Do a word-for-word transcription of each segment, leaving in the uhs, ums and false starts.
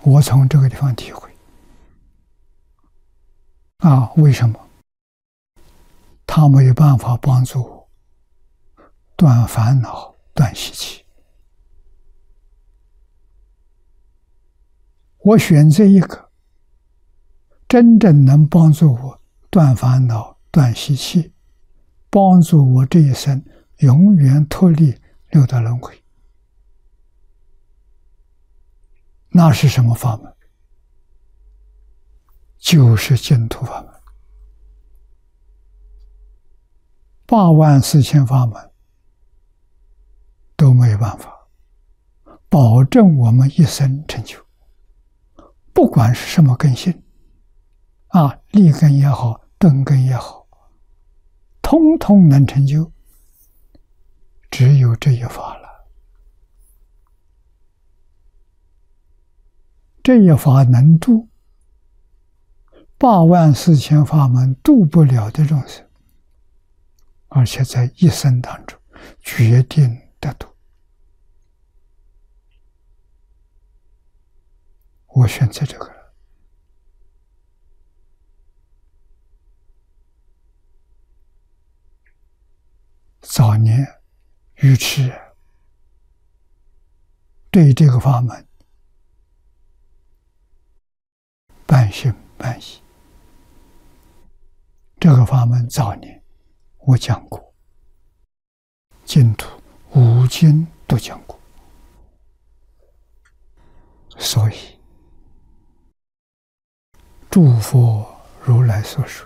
我从这个地方体会啊，为什么？他没有办法帮助我断烦恼、断习气。我选择一个真正能帮助我断烦恼、断习气，帮助我这一生永远脱离六道轮回。那是什么法门？就是净土法门。八万四千法门都没有办法保证我们一生成就，不管是什么根性啊，立根也好，顿根也好，通通能成就，只有这一法了。这一法能度八万四千法门度不了的众生，而且在一生当中决定得度。我选择这个了。早年愚痴对这个法门半信半疑。这个法门早年我讲过，净土五经都讲过，所以诸佛如来所说，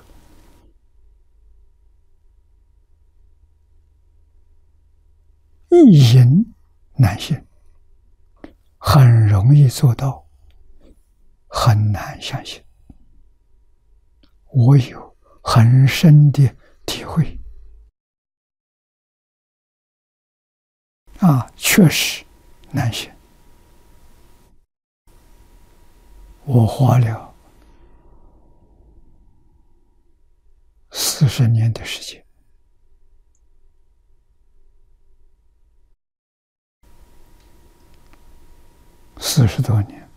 一因难信，很容易做到，很难相信。我有很深的体会啊，确实难信。我花了四十年的时间，四十多年，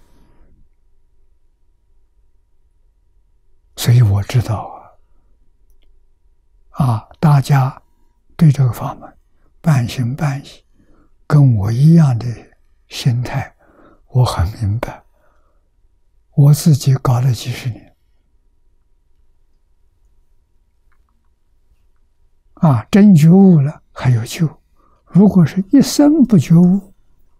所以我知道啊，啊，大家对这个法门半信半疑，跟我一样的心态，我很明白。我自己搞了几十年，啊，真觉悟了还有救。如果是一生不觉悟，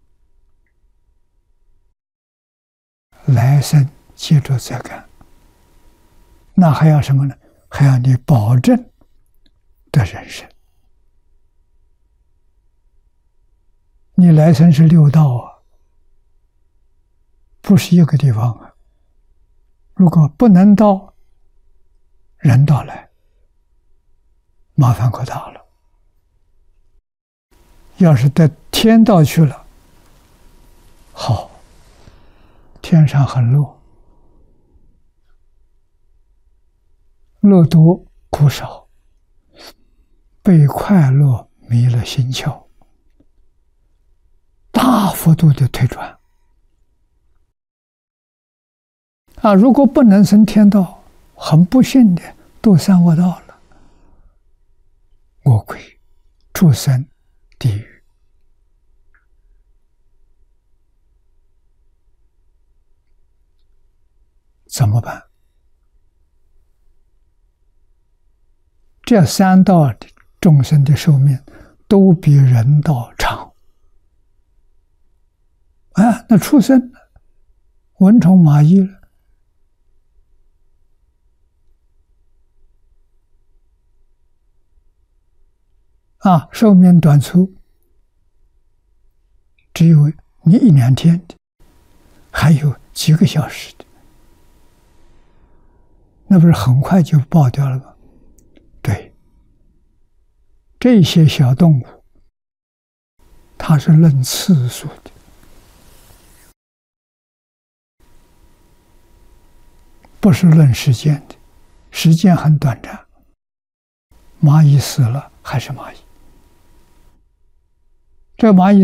来生接着再干，那还要什么呢？还要你保证的人生。你来生是六道啊，不是一个地方啊。如果不能到人道来，麻烦可大了。要是到天道去了，好，天上很乐，乐多苦少，被快乐迷了心窍，大幅度的退转。啊，如果不能生天道，很不幸的堕三恶道了，恶鬼、畜生、地狱。怎么办？这三道的众生的寿命都比人道长。啊，那畜生呢？蚊虫蚂蚁了。啊，寿命短促，只有你一两天的，还有几个小时的，那不是很快就爆掉了吗？对，这些小动物，它是论次数的，不是论时间的，时间很短暂。蚂蚁死了还是蚂蚁。这蚂蚁